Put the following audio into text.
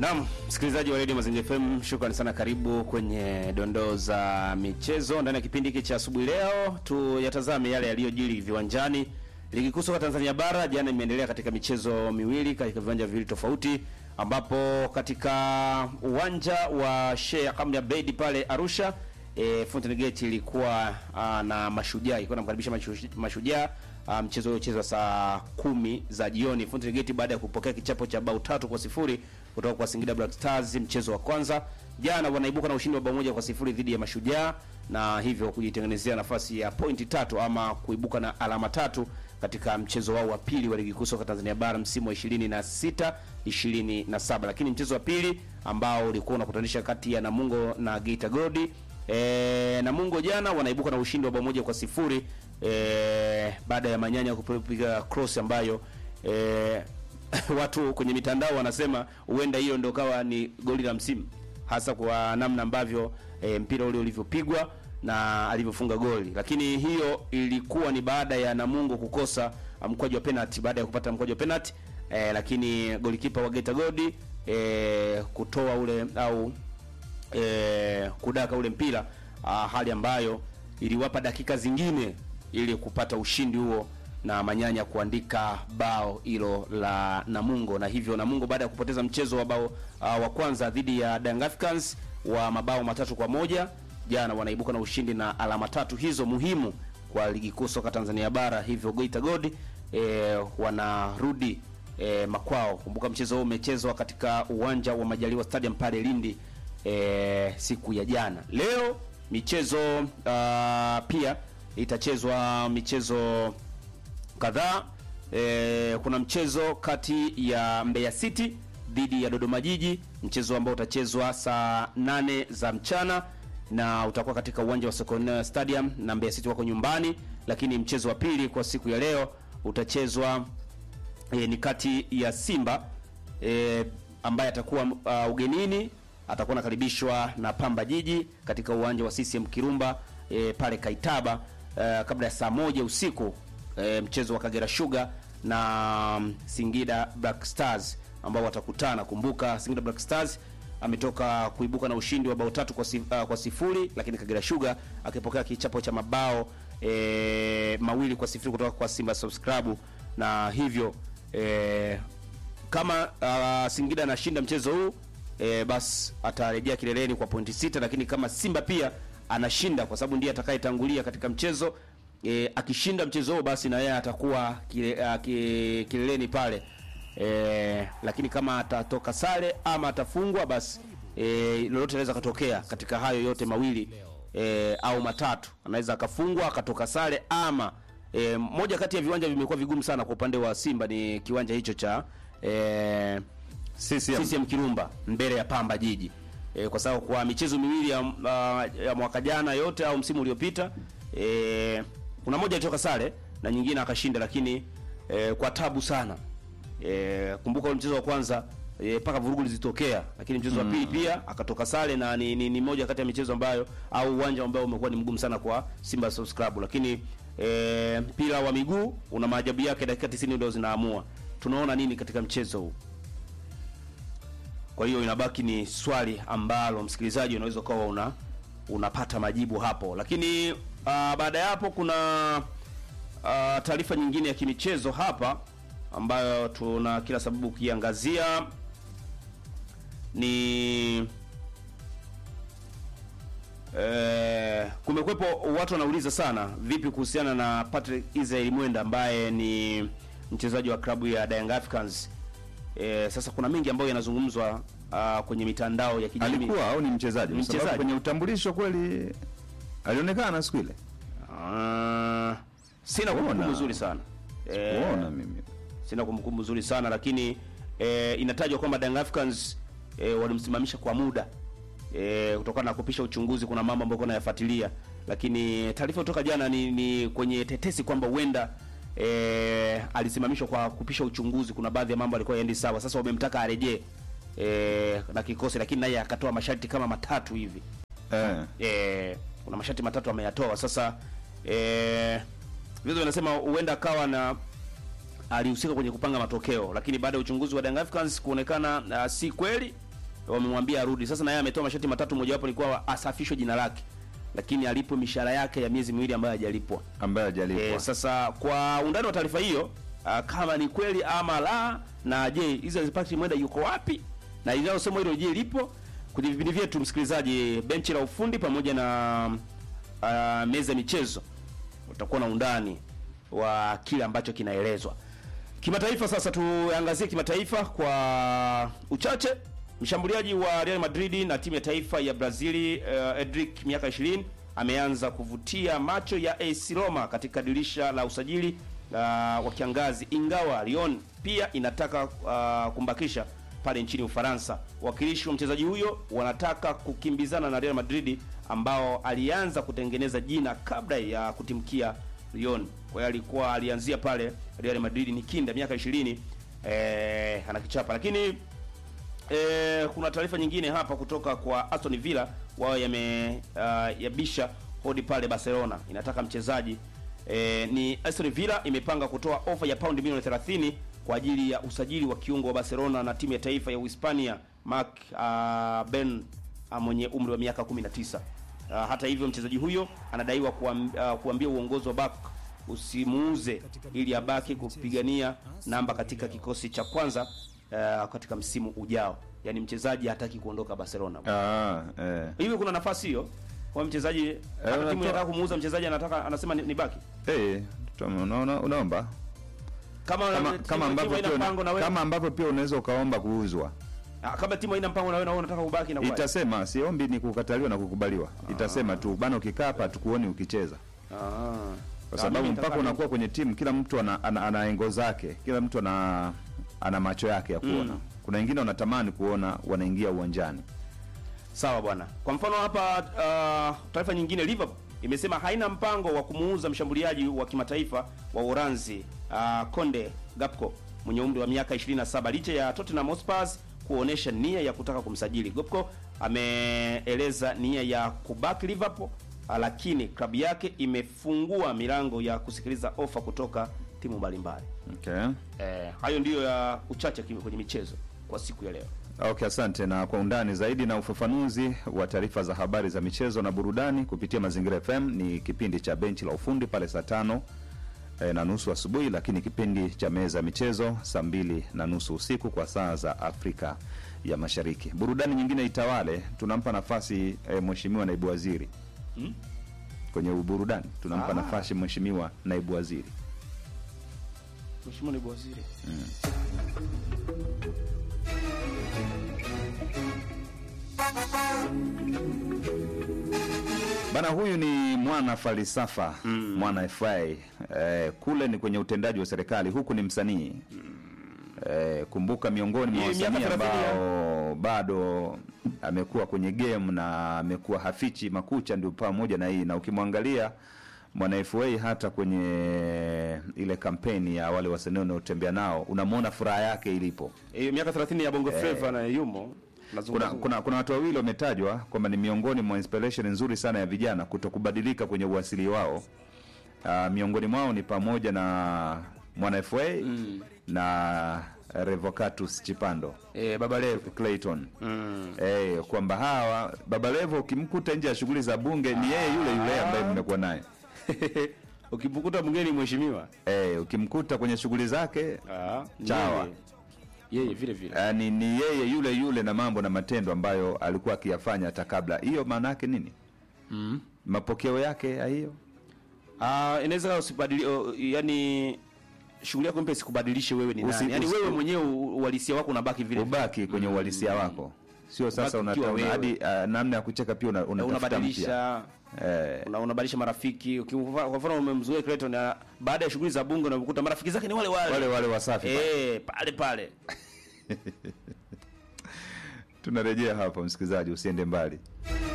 Naam, msikilizaji wa Radio Mazingira FM, shukrani sana, karibu kwenye dondoo za michezo ndani ya kipindi hiki cha asubuhi. Leo tuyatazame yale yaliyojiri viwanjani. Ligi kuu soka Tanzania bara jana imeendelea katika michezo miwili katika viwanja viwili tofauti, ambapo katika uwanja wa Sheikh Ahmed Abeid pale Arusha, Fountain Gate ilikuwa na Mashujaa, ilikuwa inamkaribisha Mashujaa. Mchezo uliochezwa saa 10 za jioni. Fountain Gate baada ya kupokea kichapo cha bao 3-0 kutoka kwa Singida Black Stars mchezo wa kwanza, jana wanaibuka na ushindi wa bao 1-0 dhidi ya Mashujaa, na hivyo kujitengenezea nafasi ya pointi 3 ama kuibuka na alama 3 katika mchezo wao wa pili wa ligi kuu soka Tanzania bara msimu wa 26-27. Lakini mchezo wa pili ambao ulikuwa unakutanisha kati ya Namungo na Geita Gold, Namungo jana wanaibuka na ushindi wa bao 1-0 baada ya Manyanya kupiga cross ambayo watu kwenye mitandao wanasema huenda hiyo ndio kawa ni goli la msimu, hasa kwa namna ambavyo mpira ule ulivyopigwa na alivyofunga goli. Lakini hiyo ilikuwa ni baada ya Namungo kukosa mkwaju wa penalty, baada ya kupata mkwaju wa penalty, lakini golikipa wa Geita Gold kutoa ule au kudaka ule mpira, hali ambayo iliwapa dakika zingine ili kupata ushindi huo na Manyanya kuandika bao hilo la Namungo. Na hivyo Namungo baada ya kupoteza mchezo wa bao wa kwanza dhidi ya Young Africans wa mabao 3-1, jana wanaibuka na ushindi na alama 3 hizo muhimu kwa ligi kuu soka Tanzania bara. Hivyo Geita Gold wanarudi makwao. Kumbuka mchezo huo umechezwa katika uwanja wa Majaliwa Stadium pale Lindi siku ya jana. Leo michezo pia itachezwa michezo kadhaa. Kuna mchezo kati ya Mbeya City dhidi ya Dodoma Jiji, mchezo ambao utachezwa saa 8 za mchana na utakuwa katika uwanja wa Sokoine Stadium na Mbeya City wako nyumbani. Lakini mchezo wa pili kwa siku ya leo utachezwa ni kati ya Simba ambaye atakuwa ugenini, atakuwa nakaribishwa na Pamba Jiji katika uwanja wa CCM Kirumba pale Kaitaba kabla ya saa 1 usiku. Mchezo wa Kagera Sugar na Singida Black Stars ambao watakutana. Kumbuka Singida Black Stars ametoka kuibuka na ushindi wa bao 3-0, lakini Kagera Sugar akipokea kichapo cha mabao 2-0 kutoka kwa Simba Sports Club, na hivyo kama Singida anashinda mchezo huu basi atarejea kileleni kwa pointi 6, lakini kama Simba pia anashinda, kwa sababu ndiye atakayetangulia katika mchezo, akishinda mchezo huo basi na yeye atakuwa kileleni pale. Lakini kama atatoka sare ama atafungwa, basi lolote linaweza kutokea katika hayo yote mawili au matatu. Anaweza akafungwa, akatoka sare, ama moja kati ya viwanja vimekuwa vigumu sana kwa upande wa Simba ni kiwanja hicho cha CCM Kirumba mbele ya Pamba Jiji, kwa sababu kwa michezo miwili ya mwaka jana yote au msimu uliopita, kuna moja ilitoka sare na nyingine akashinda, lakini kwa tabu sana. Kumbuka mchezo wa kwanza paka vurugu zilitokea, lakini mchezo wa pili pia akatoka sare, na ni moja kati ya michezo ambayo au uwanja ambao umekuwa ni mgumu sana kwa Simba Sports Club. Lakini mpira wa miguu una maajabu yake, dakika 90 ndio zinaamua. Tunaona nini katika mchezo huu? Kwa hiyo inabaki ni swali ambalo msikilizaji unaweza kuwa unapata majibu hapo. Lakini baada ya hapo kuna taarifa nyingine ya kimichezo hapa ambayo tuna kila sababu kiangazia, ni kumekwepo watu wanauliza sana vipi kuhusiana na Patrick Israel Mwenda ambaye ni mchezaji wa klabu ya Young Africans. Sasa kuna mengi ambayo yanazungumzwa kwenye mitandao ya kijamii. Alikuwa au ni mchezaji? Kwa sababu kwenye utambulisho kweli alionekana siku ile. Sina kumbukumbu nzuri sana. Unaona mimi. Sina kumbukumbu nzuri sana, lakini inatajwa kwamba Young Africans walimsimamisha kwa muda kutokana na kupisha uchunguzi. Kuna mambo ambayo nayafuatilia, lakini taarifa kutoka jana ni kwenye tetesi kwamba huenda alisimamishwa kwa kupisha uchunguzi. Kuna baadhi ya mambo alikuwa yaendi sawa. Sasa wamemtaka arejee na kikosi, lakini naye akatoa masharti kama matatu hivi. Kuna masharti matatu ameyatoa. Sasa vile wanasema huenda akawa na alihusika kwenye kupanga matokeo, lakini baada ya uchunguzi wa Young Africans kuonekana si kweli, wamemwambia arudi. Sasa na yeye ametoa masharti matatu, mojawapo ni kwa asafishwe jina lake, lakini alipo mishahara yake ya miezi miwili ambayo hajalipwa. Sasa kwa undani wa taarifa hiyo, kama ni kweli ama la, na je hizo Patrick Mwenda yuko wapi, na inayosema hilo je lipo kwenye vipindi vyetu, msikilizaji, benchi la ufundi pamoja na meza michezo, utakuwa na undani wa kile ambacho kinaelezwa kimataifa. Sasa tuangazie kimataifa kwa uchache. Mshambuliaji wa Real Madrid na timu ya taifa ya Brazil, Endrick, miaka 20, ameanza kuvutia macho ya AS Roma katika dirisha la usajili wa kiangazi, ingawa Lyon pia inataka kumbakisha pale nchini Ufaransa. Wakilishi wa mchezaji huyo wanataka kukimbizana na Real Madrid ambao alianza kutengeneza jina kabla ya kutimkia Lyon. Kwa hiyo alianzia pale Real Madrid, ni kinda miaka 20, anakichapa. Lakini kuna taarifa nyingine hapa kutoka kwa Aston Villa, wao yabisha hodi pale Barcelona, inataka mchezaji. Ni Aston Villa imepanga kutoa ofa ya paundi milioni 30 kwa ajili ya usajili wa kiungo wa Barcelona na timu ya taifa ya Uhispania Marc Ben mwenye umri wa miaka 19. Hata hivyo mchezaji huyo anadaiwa kuambia uongozi wa BAK usimuuze ili abaki kupigania namba katika kikosi cha kwanza katika msimu ujao. Yaani mchezaji hataki kuondoka Barcelona. Hivi kuna nafasi hiyo kwa mchezaji, timu inataka kumuuza mchezaji, anasema ni baki. Unaomba kama ambavyo pia unaweza ukaomba kuuzwa. Kama timu haina mpango na wewe unataka kubaki, na itasema siombi ni kukataliwa na kukubaliwa. Itasema tu bana, ukikaa hapa tukuoni ukicheza. Kwa sababu mpaka unakuwa kwenye timu, kila mtu ana engo zake, kila mtu ana macho yake ya kuona. Kuna wengine wanatamani kuona wanaingia uwanjani. Sawa bwana. Kwa mfano hapa taarifa nyingine, Liverpool imesema haina mpango wa kumuuza mshambuliaji wa kimataifa wa Uholanzi Konde Gakpo mwenye umri wa miaka 27 licha ya Tottenham Hotspur kuonesha nia ya kutaka kumsajili. Gakpo ameeleza nia ya kubaki Liverpool, lakini klabu yake imefungua milango ya kusikiliza ofa kutoka timu mbalimbali. Okay. Hayo ndiyo ya uchache kwenye michezo kwa siku ya leo. Okay, asante. Na kwa undani zaidi na ufafanuzi wa taarifa za habari za michezo na burudani kupitia Mazingira FM, ni kipindi cha benchi la ufundi pale saa 5:30 asubuhi, lakini kipindi cha meza ya michezo saa 2:30 usiku kwa saa za Afrika ya Mashariki. Burudani nyingine itawale, tunampa nafasi mheshimiwa naibu waziri. Kwenye burudani tunampa nafasi mheshimiwa naibu waziri. Mheshimiwa naibu waziri. Bana, huyu ni mwana falsafa, mwana FI. Kule ni kwenye utendaji wa serikali, huku ni msanii. Kumbuka miongoni mwa wasanii ambao bado amekuwa kwenye game na amekuwa hafichi makucha, ndio pamoja na hii. Na ukimwangalia mwana FI hata kwenye ile kampeni ya wale wasanii wanaotembea nao, unamwona furaha yake ilipo. Miaka 30 ya Bongo Flava na yumo. Kuna watu wawili wametajwa kwamba ni miongoni mwa inspiration nzuri sana ya vijana kutokubadilika kwenye uasili wao. Miongoni mwao ni pamoja na Mwana FA na Revocatus Chipando, Baba Levo Clayton. Kwamba hawa Baba Levo ukimkuta nje ya shughuli za bunge ni yeye yule ambaye mmekuwa naye. Ukimkuta bungeni mheshimiwa, ukimkuta kwenye shughuli zake chawa. Yeye vile vile. Ni yeye yule na mambo na matendo ambayo alikuwa akiyafanya hata kabla. Hiyo maana yake nini? Mapokeo yake hiyo. Inaweza usibadili, yani shughuli yako mpesi kubadilisha wewe ni nani. Yani wewe mwenyewe uhalisia wako unabaki vile. Ubaki kwenye uhalisia wako. Sio sasa unataka hadi namna ya kucheka pia unabadilisha. Unabadilisha marafiki. Kwa mfano umemzoea Clayton, baada ya shughuli za bunge unakuta marafiki zake ni wale wasafi. Pale. Tunarejea hapa, msikilizaji, usiende mbali.